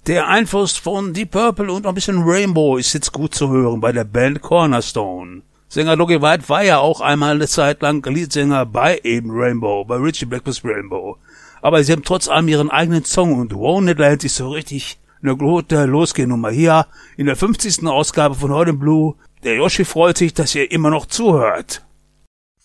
Der Einfluss von Deep Purple und ein bisschen Rainbow ist jetzt gut zu hören bei der Band Cornerstone. Sänger Logie White war ja auch einmal eine Zeit lang Leadsänger bei eben Rainbow, bei Ritchie Blackmore's Rainbow. Aber sie haben trotz allem ihren eigenen Song und Wonderland ist so richtig eine gute Losgehnummer hier in der 50. Ausgabe von Heute in Blue. Der Yoshi freut sich, dass ihr immer noch zuhört.